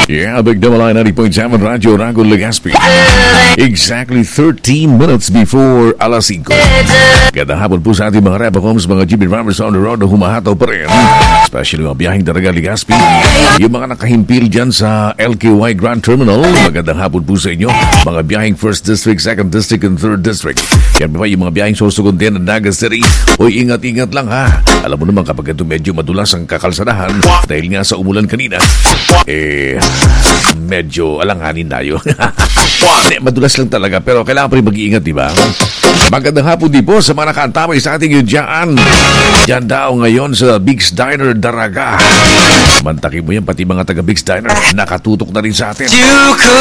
Yeah, Big Damalay 90.7 Radyo Rago Legazpi. Exactly 13 minutes before alas 5. Gandang hapon po sa ating mga Rebacoms, mga jeepney drivers on the road na humahataw pa rin. Especially mga biyaheng Daraga Legazpi. Yung mga nakahimpil dyan sa LKY Grand Terminal. Magandang hapon po sa inyo. Mga biyaheng 1st District, 2nd District, and 3rd District. Yan ba yung mga biyaheng susugon din ng Naga City? Uy, ingat-ingat lang ha. Alam mo naman kapag ito medyo madulas ang kakalsadahan dahil nga sa umulan kanina, medyo alanganin tayo. Madulas lang talaga pero kailangan pa rin mag-iingat, di ba? Magandang hapon din po sa mga nakaantabay sa ating yun dyan daw ngayon sa Big's Diner Daraga. Mantakin mo yan, pati mga taga Big's Diner nakatutok na rin sa atin.